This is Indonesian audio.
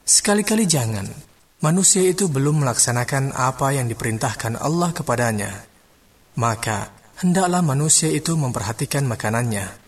Sekali-kali jangan. Manusia itu belum melaksanakan apa yang diperintahkan Allah kepadanya. Maka, hendaklah manusia itu memperhatikan makanannya.